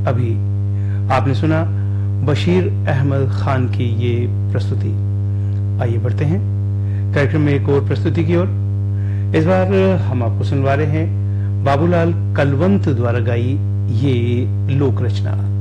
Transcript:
अभी आपने सुना बशीर अहमद खान की ये प्रस्तुति। आइए बढ़ते हैं कार्यक्रम में एक और प्रस्तुति की ओर। इस बार हम आपको सुनवा रहे हैं बाबूलाल कलवंत द्वारा गाई ये लोक रचना।